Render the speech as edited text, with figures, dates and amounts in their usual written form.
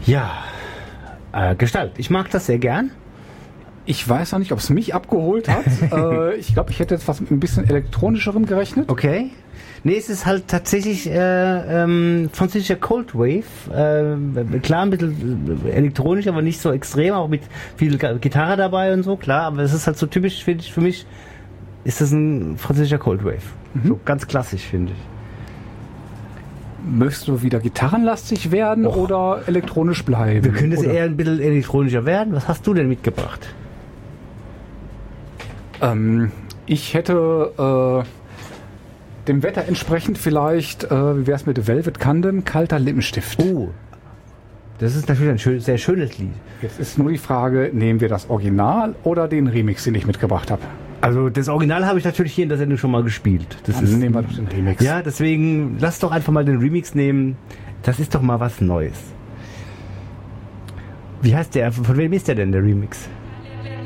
Ja, Gestalt. Ich mag das sehr gern. Ich weiß noch nicht, ob es mich abgeholt hat. Ich glaube, ich hätte jetzt was mit ein bisschen elektronischerem gerechnet. Okay. Nee, es ist halt tatsächlich französischer Cold Wave. Klar, ein bisschen elektronisch, aber nicht so extrem, auch mit viel Gitarre dabei und so, klar. Aber es ist halt so typisch, finde ich, für mich ist das ein französischer Cold Wave. So ganz klassisch, finde ich. Möchtest du wieder gitarrenlastig werden oder elektronisch bleiben? Wir können es eher ein bisschen elektronischer werden. Was hast du denn mitgebracht? Ich hätte dem Wetter entsprechend vielleicht, wie wäre es mit Velvet Candem, kalter Lippenstift. Oh, das ist natürlich ein sehr schönes Lied. Jetzt ist nur die Frage, nehmen wir das Original oder den Remix, den ich mitgebracht habe? Also das Original habe ich natürlich hier in der Sendung schon mal gespielt. Dann nehmen wir den Remix. Ja, deswegen lass doch einfach mal den Remix nehmen. Das ist doch mal was Neues. Wie heißt der? Von wem ist der denn, der Remix?